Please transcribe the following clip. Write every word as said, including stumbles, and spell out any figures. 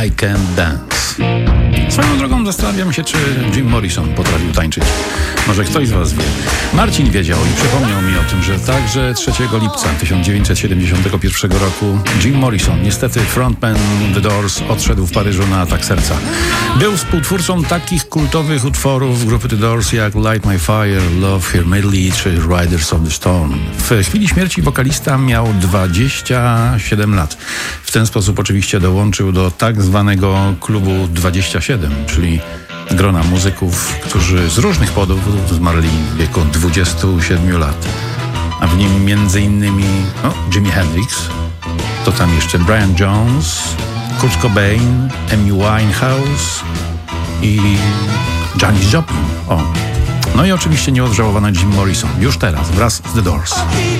I Can Dance. Swoją drogą zastanawiam się, czy Jim Morrison potrafił tańczyć. Może ktoś z was wie. Marcin wiedział i przypomniał mi o tym, że także trzeciego lipca tysiąc dziewięćset siedemdziesiątego pierwszego roku Jim Morrison, niestety frontman The Doors, odszedł w Paryżu na atak serca. Był współtwórcą takich kultowych utworów grupy The Doors jak Light My Fire, Love Here Medley czy Riders of the Storm. W chwili śmierci wokalista miał dwadzieścia siedem lat. W ten sposób oczywiście dołączył do tak zwanego klubu dwadzieścia siedem, czyli grona muzyków, którzy z różnych powodów zmarli w wieku dwudziestu siedmiu lat. A w nim między innymi no, Jimi Hendrix, to tam jeszcze Brian Jones, Kurt Cobain, Amy Winehouse i Janis Joplin. O. No i oczywiście nieodżałowany Jim Morrison, już teraz wraz z The Doors.